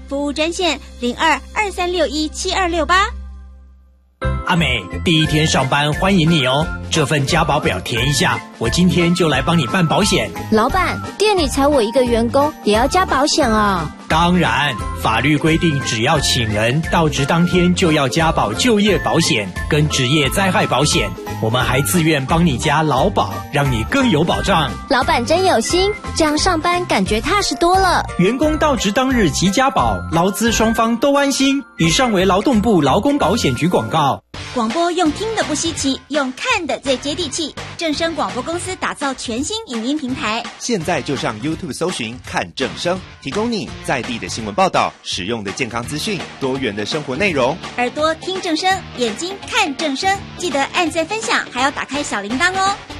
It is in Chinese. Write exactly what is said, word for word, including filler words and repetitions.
服务专线零二二三六一七二六八。 阿美，第一天上班欢迎你哦，这份加保表填一下，我今天就来帮你办保险。 老板，店里才我一个员工，也要加保险啊？ 当然，法律规定只要请人到职当天就要加保就业保险跟职业灾害保险，我们还自愿帮你加劳保，让你更有保障。 老板真有心，这样上班感觉踏实多了。 员工到职当日即加保，劳资双方都安心。以上为劳动部劳工保险局广告。 广播用听的不稀奇，用看的最接地气。正声广播公司打造全新影音平台， 现在就上 YouTube 搜寻看正声，提供你在地的新闻报道、实用的健康资讯、多元的生活内容。 耳朵听正声，眼睛看正声，记得按赞分享，还要打开小铃铛哦。